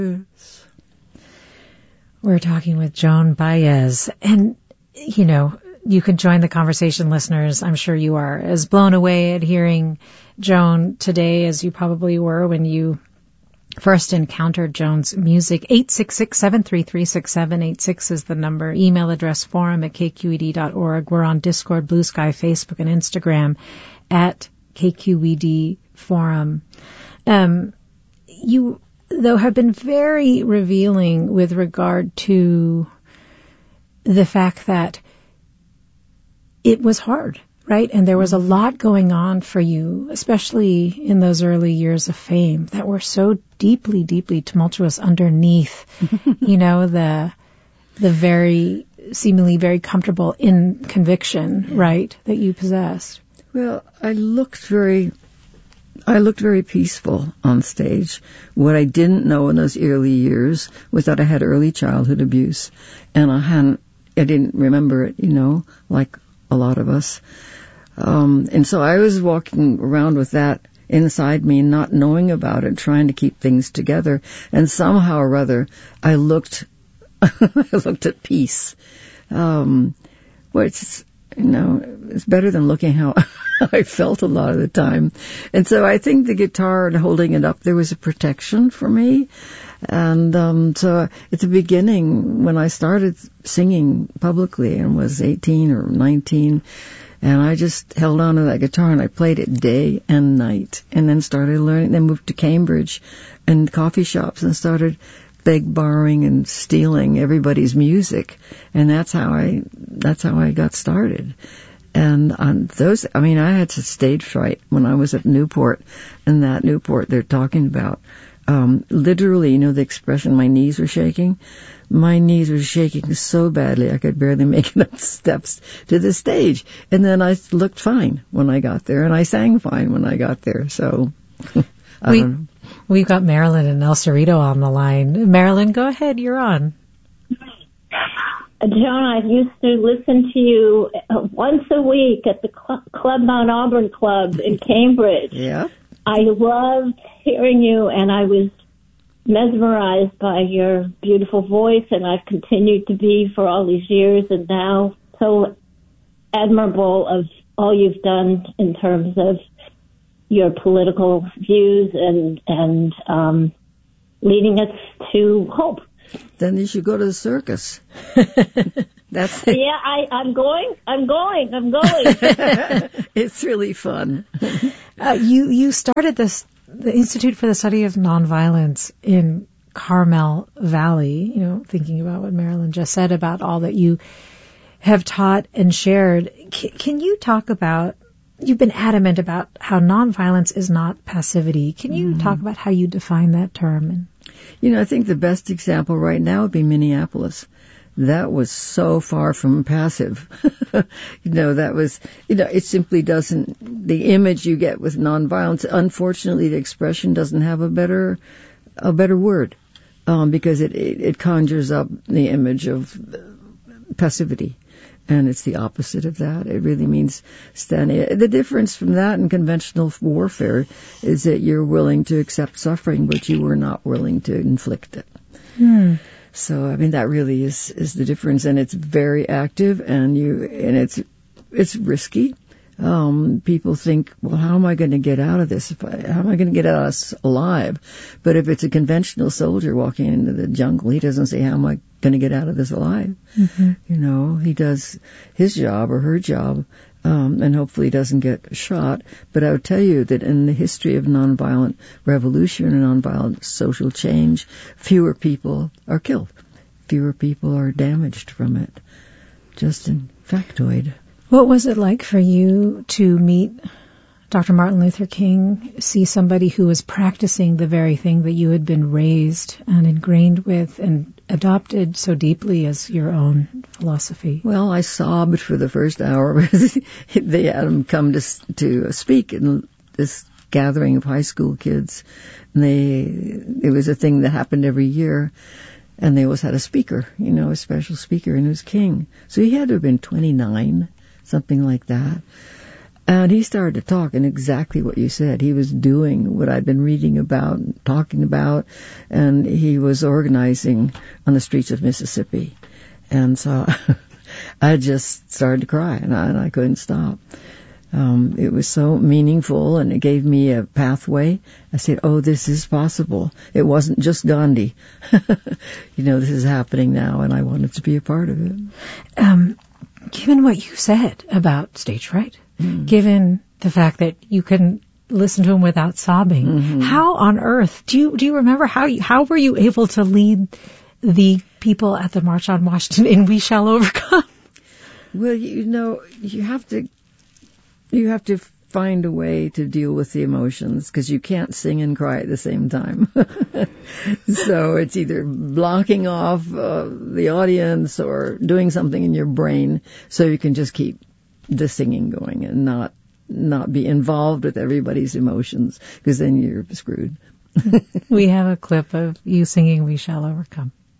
We're talking with Joan Baez, and, you know, you could join the conversation, listeners. I'm sure you are as blown away at hearing Joan today as you probably were when you first encountered Joan's music. 866-733-6786 is the number. Email address forum@kqed.org. We're on Discord, Blue Sky, Facebook, and Instagram at KQED Forum. You, though, have been very revealing with regard to the fact that it was hard, right? And there was a lot going on for you, especially in those early years of fame, that were so deeply, deeply tumultuous underneath, you know, the very, seemingly very comfortable in conviction, right, that you possessed. Well, I looked very peaceful on stage. What I didn't know in those early years was that I had early childhood abuse, and I didn't remember it, you know, like a lot of us. And so I was walking around with that inside me, not knowing about it, trying to keep things together. And somehow or other, I looked at peace. Which, you know, it's better than looking how I felt a lot of the time. And so I think the guitar and holding it up, there was a protection for me. And so at the beginning, when I started singing publicly and was 18 or 19, and I just held on to that guitar and I played it day and night, and then started learning, then moved to Cambridge and coffee shops and started borrowing and stealing everybody's music. And that's how I got started. And on those, I mean, I had stage fright when I was at Newport, and that Newport they're talking about. Literally, you know, the expression, my knees were shaking. My knees were shaking so badly I could barely make enough steps to the stage. And then I looked fine when I got there, and I sang fine when I got there. So, I don't know. We've got Marilyn and El Cerrito on the line. Marilyn, go ahead. You're on. Joan, I used to listen to you once a week at the Club Mount Auburn Club in Cambridge. Yeah. I loved hearing you, and I was mesmerized by your beautiful voice, and I've continued to be for all these years, and now so admirable of all you've done in terms of your political views and leading us to hope. Then you should go to the circus. That's it. Yeah, I'm going. It's really fun. You started the Institute for the Study of Nonviolence in Carmel Valley, you know, thinking about what Marilyn just said about all that you have taught and shared. Can you talk about, you've been adamant about how nonviolence is not passivity. Can you talk about how you define that term? You know, I think the best example right now would be Minneapolis. That was so far from passive. You know, that was, you know, it simply doesn't, the image you get with nonviolence, unfortunately the expression doesn't have a better word, because it conjures up the image of passivity. And it's the opposite of that. It really means standing. The difference from that and conventional warfare is that you're willing to accept suffering, but you were not willing to inflict it. So, I mean, that really is the difference. And it's very active, and it's risky. People think, well, how am I going to get out of this? How am I going to get out of this alive? But if it's a conventional soldier walking into the jungle, he doesn't say, how am I going to get out of this alive? You know, he does his job or her job, and hopefully doesn't get shot. But I would tell you that in the history of nonviolent revolution and nonviolent social change, fewer people are killed. Fewer people are damaged from it. Just in factoid. What was it like for you to meet Dr. Martin Luther King, see somebody who was practicing the very thing that you had been raised and ingrained with and adopted so deeply as your own philosophy? Well, I sobbed for the first hour because they had him come to speak in this gathering of high school kids. And it was a thing that happened every year. And they always had a speaker, you know, a special speaker, and it was King. So he had to have been 29. Something like that. And he started to talk, and exactly what you said. He was doing what I'd been reading about, talking about, and he was organizing on the streets of Mississippi. And so I just started to cry, and I couldn't stop. It was so meaningful, and it gave me a pathway. I said, oh, this is possible. It wasn't just Gandhi. This is happening now, and I wanted to be a part of it. Given what you said about stage fright, given the fact that you couldn't listen to him without sobbing, how on earth do you remember how were you able to lead the people at the March on Washington in We Shall Overcome? Well, you have to find a way to deal with the emotions, because you can't sing and cry at the same time. So it's either blocking off the audience or doing something in your brain so you can just keep the singing going and not be involved with everybody's emotions, because then you're screwed. We have a clip of you singing We Shall Overcome.